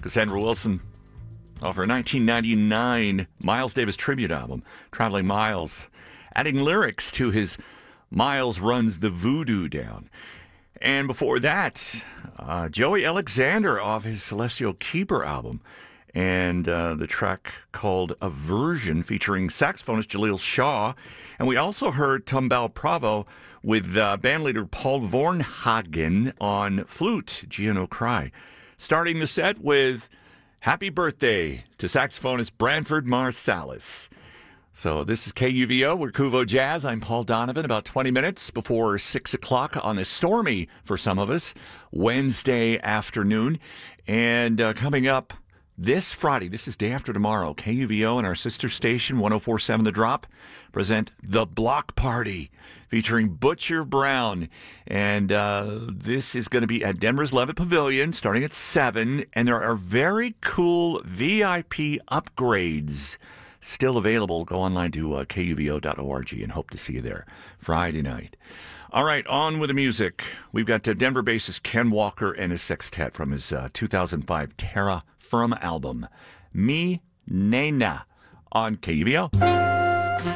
Cassandra Wilson off her 1999 Miles Davis tribute album, Traveling Miles, adding lyrics to his Miles Runs the Voodoo Down. And before that, Joey Alexander off his Celestial Keeper album, and the track called Aversion featuring saxophonist Jaleel Shaw. And we also heard Tumbal Bravo with bandleader Paul Vornhagen on flute, Gino Cry. Starting the set with Happy Birthday to saxophonist Branford Marsalis. So this is KUVO, we're Kuvo Jazz. I'm Paul Donovan, about 20 minutes before 6 o'clock on this stormy, for some of us, Wednesday afternoon. And coming up this Friday, this is day after tomorrow, KUVO and our sister station, 104.7 The Drop, present The Block Party, featuring Butcher Brown. And this is going to be at Denver's Levitt Pavilion, starting at 7. And there are very cool VIP upgrades still available. Go online to kuvo.org and hope to see you there Friday night. All right, on with the music. We've got Denver bassist Ken Walker and his sextet from his 2005 Terra Firma album, Me Nena, on KUVO.